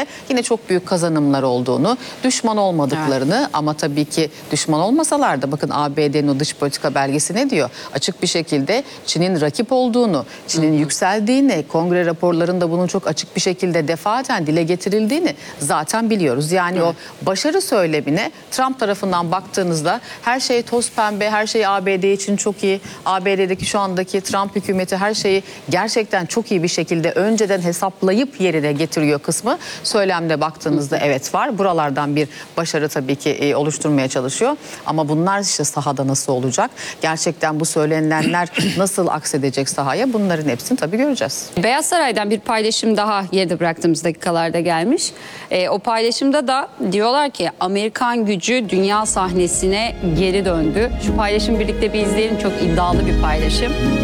de yine çok büyük kazanımlar olduğunu, düşman olmadıklarını ama tabii ki düşman olmasalar da bakın ABD'nin o dış politika belgesi ne diyor? Açık bir şekilde Çin'in rakip olduğunu, Çin'in yükseldiğini, kongre raporlarında bunun çok açık bir şekilde defaten dile getirildiğini zaten biliyoruz. Yani o başarı söylemine Trump tarafından baktığınızda her şey toz pembe, her şey ABD için çok iyi. ABD'deki şu andaki Trump hükümeti her şeyi gerçekten çok iyi bir şekilde önceden hesaplayıp yerine getiriyor kısmı. Söylemde baktığınızda evet var. Buralardan bir başarı tabii ki oluşturmaya çalışıyor. Ama bunlar işte sahada nasıl olacak? Gerçekten bu söylenilenler nasıl aksedecek sahaya? Bunların hepsini tabii göreceğiz. Beyaz Saray'dan bir paylaşım daha geride bıraktığımız dakikalarda gelmiş. O paylaşımda da diyorlar ki Amerikan gücü dünya sahnesine geri döndü. Şu paylaşımı birlikte bir izleyelim. Çok iddialı bir paylaşım.